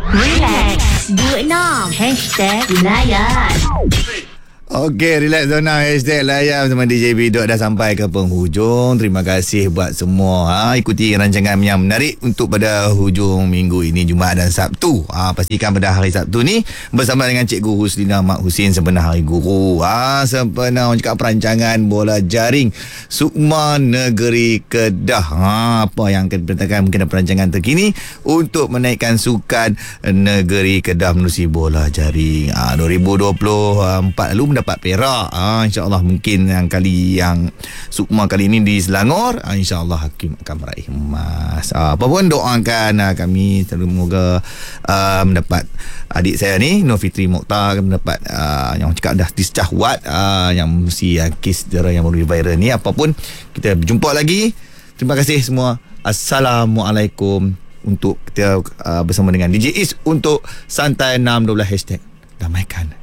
Relax 26 #Layan. Okey, relax zona #Layan bersama DJ Bidok dah sampai ke penghujung. Terima kasih buat semua ikuti rancangan yang menarik untuk pada hujung minggu ini, Jumaat dan Sabtu. Pastikan pada hari Sabtu ni bersama dengan Cikgu Huslina Mak Husin sempena Hari Guru. Sempena orang cakap perancangan bola jaring Sukma Negeri Kedah. Apa yang akan diperintahkan mungkin perancangan terkini untuk menaikkan sukan Negeri Kedah menerusi bola jaring. 2024 lalu dapat perak. InsyaAllah mungkin yang kali yang Sukma kali ini di Selangor, InsyaAllah Hakim akan meraih emas. Apa pun doakan kami semoga mendapat adik saya ni Nofitri Mokhtar mendapat yang cakap dah discahwat yang mesti kes dera yang baru viral ni. Apapun kita berjumpa lagi. Terima kasih semua. Assalamualaikum. Untuk kita bersama dengan DJ Is untuk Santai 612 #Damaikan